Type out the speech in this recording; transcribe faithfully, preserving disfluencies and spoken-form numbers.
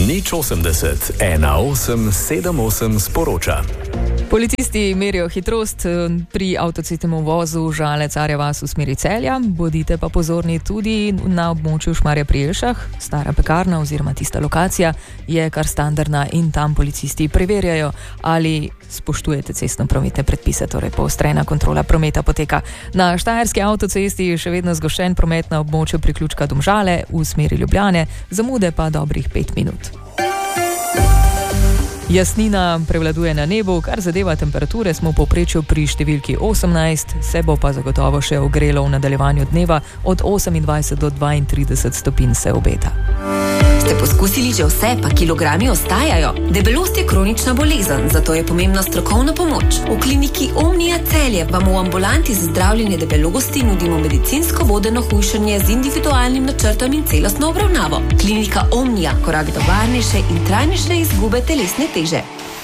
nič osemdeset, ena osem sedem osem sporoča. Policisti merijo hitrost pri avtocestnem uvozu Žale-Carja vas v smeri Celja. Bodite pa pozorni tudi na območju Šmarja pri Jelšah. Stara pekarna oziroma tista lokacija je kar standardna in tam policisti preverjajo, ali spoštujete cestno-prometne predpise, torej poostrena kontrola prometa poteka. Na štajerski avtocesti je še vedno zgoščen promet na območju priključka Domžale v smeri Ljubljane, zamude pa dobrih pet minut. Jasnina prevladuje na nebu, kar zadeva temperature, smo v povprečju pri številki osemnajst, se bo pa zagotovo še ogrelo v nadaljevanju dneva, od osemindvajset do dvaintrideset stopinj se obeta. Ste poskusili že vse, pa kilogrami ostajajo? Debelost je kronična bolezen, zato je pomembna strokovna pomoč. V kliniki Omnia Celje vam v ambulanti za zdravljenje debelosti nudimo medicinsko vodeno hujšanje z individualnim načrtom in celostno obravnavo. Klinika Omnia, korak do varnejše in trajnejše izgube telesne teže.